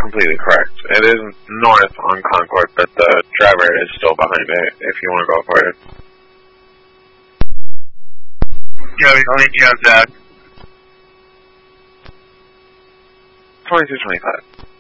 completely correct. It is north on Concord, but the driver is still behind it, if you want to go for it. Joey, I'll need you on Zach. 2225.